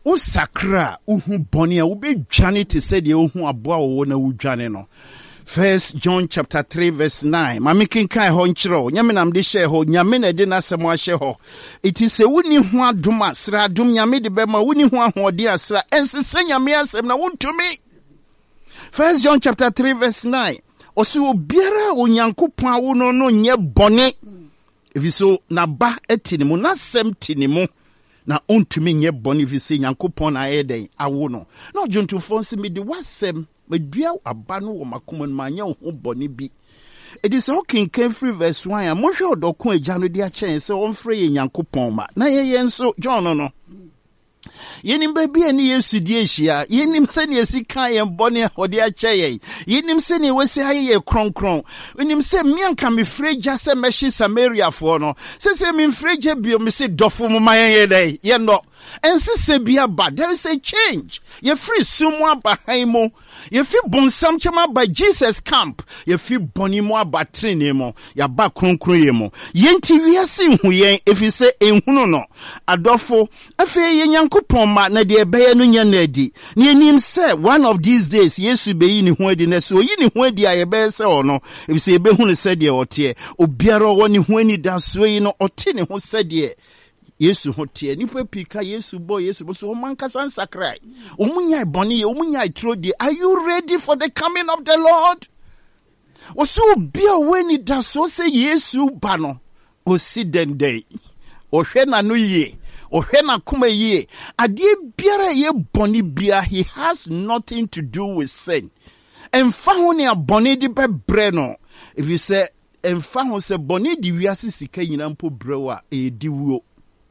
sakra uhu boni a ube dwane te said ye uhu aboa wo na udwane no. 1 John chapter 3 verse 9. Mami kinkai ho nchiro. Nyame nam de share ho. Nyame na de na semo ahye ho. It is a wuni ho adom asra adom nyame de bema wuni ho ahode asra. Ensese nyame asem na wontumi. 1 John chapter 3 verse 9. Osi obiara onyankopon awo no nye boni. Efiso na ba etinimu na sem tinimu. Na ontumi nye boni visi nyankopon na eden awo no. Na jontu fonsi me de wasem medua abano wo makoman manya ho boni bi. It is okay can free verse 1 a mo hwe odokon agya no de a chen se on frɛ ye nyankopon ma. Na ye nso John no. Yenim baby ani Yesu die hia. Yenim se ne esika ye boni ode a che ye. Yenim se ne wesi haye ye kronkron. Yenim se mianka me freja se meshi Samaria fo no. Se me freja bio me se dofo mo maye ye ye no. And se bia ba there is a change. Ye free sumwa behind mo. Ye fi bonsam chama by Jesus camp. Ye fi boni mo abatrene mo. Ya ba kronkron ye mo. Ye nti wiase hu yen efi se enhunu no. Adofo afi ye nyankopon ma na de ebeye no nya na adi. Ne enim se one of these days Yesu be yi ni ho adi na so yi ni ho adi a ye be se ono. Efi se ebe hu ne se de ote. Obiara wo ni ho ani da so yi no ote ne ho se de Yesu hotie nipa pika Yesu bo so mankasa nsakrai omunya boni omunya trodi. Are you ready for the coming of the Lord? Oso bia weni da so say Yesu ba no osi dende ohwe na no ye ohwe na kuma ye ade biara ye boni bia he has nothing to do with sin. Emfa ho ne aboni di bebre no if you say emfa ho se boni di wiase sika nyina mpo brewa e di wuo.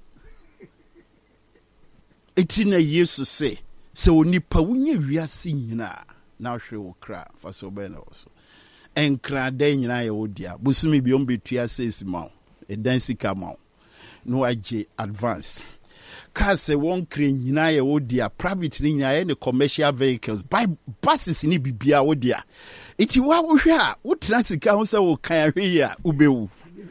Etina Yesu se onipa wunye wiase nyina na hwe wo kra fa so be na so enkra den nyina ye wodia busumi bi ombetua sesi ma edan sika ma no age advance car se won kra nyina ye wodia private nyina ye ne commercial vehicles by buses ni bibia wodia iti wa wo hwe a wo transika ho se wo kan hwe ya ubewu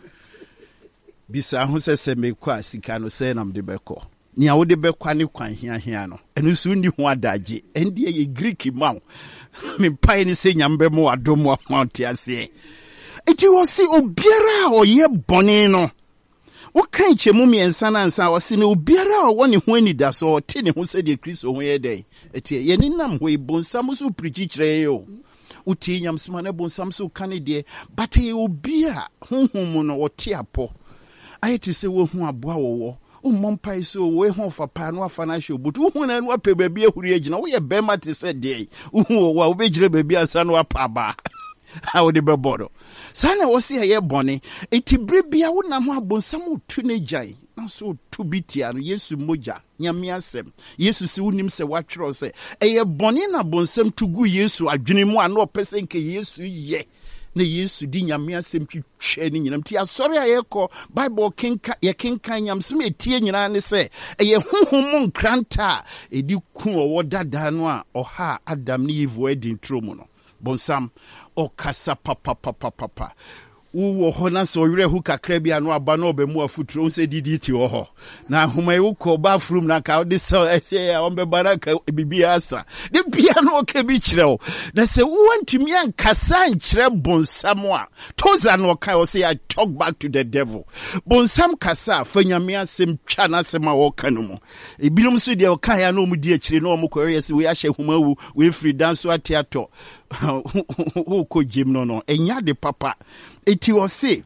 bisa ho se me kwa sika no se nam de beko ni awode bekwa ne kwan hia no enu so ni ho adaje ende ye Greek maw me pai ni se nyambe mo adom amount ase eti wo si obiara oye boni no wo kan chemu miensa na nsa wo si ne obiara wo ne ho ani da so te ne ho se de Kristo ho ye den eti ye ni nam ho ibonsam so preach kire yo uti nyam sima ne bonsam so kan de but ye obia honhom no wo te apo ayeti se wo hu aboa wo Mompai so we hon fa pa no afa na hwe but hu na no apɛ baabi ahuri agina wo ye bema te se de hu wa wo begire baabi asa no apa ba ha wo de bebodo sana wo se ye bone etibire bia wo na ho abonsam tu ne gai na so tu bitia no Yesu moja nyame asem Yesu se wonim se watwero se eye bone na bonsam tugu Yesu adwene mu a no opese nke Yesu ye na Yesu di nyame asem twetwe ni nyinam ti asori ayeko Bible kenka nyam so metie nyina ne se eye honhom nkranta edi ku owo dada no a oha Adam ni Eve wedding tromu no bonsam okasa papa wo ho na so were hu kakra bia no aba no obemu afuturo se didi ti wo ho na homa e wo ko bathroom na ka de so ehye on be baraka bibia asa de bia no ka bi kireo na se wo antumi ankasa nkire bonsam a toza no ka o say I talk back to the devil bonsam kasa fanyame asem twa na asem a wo ka no mo ebinom so de o ka ya no mu di akire no mo ko yesi we ahye homa wu we free dance atiato ko jim no enya de papa eti o se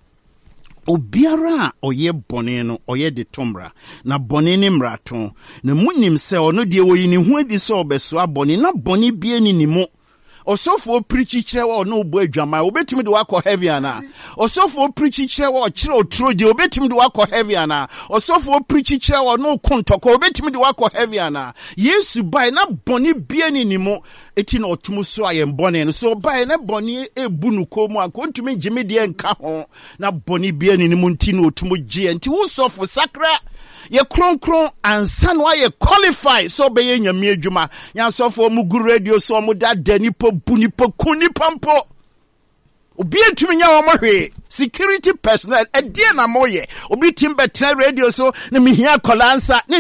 obiara oye bone no oye de tomra na bone ni mrato na munim se ono de wo yini hu adi se obeso abone na bone bie ni nimu osofo preach kire wa no bo adwama obetimi de wakọ heavy ana osofo preach kire wa kire otro de obetimi de wakọ heavy ana osofo preach kire wa no kontoko obetimi de wakọ heavy ana Yesu bai na bone bie ni nimu eti na otumu so ayem bone no so bai na bone ebu nu komu akontumi gime de nka ho na bone bie ni nimu nti na otumu gie nti wo sofo sakra ye kronkron ansa no ye qualify so be ye nyame adwuma nya sofo mu guru radio so mu da nipo bu nipo kuni pampo obi entumi nya wo mohwe security personnel e die na moye obi tim betra radio so na mihia kolansa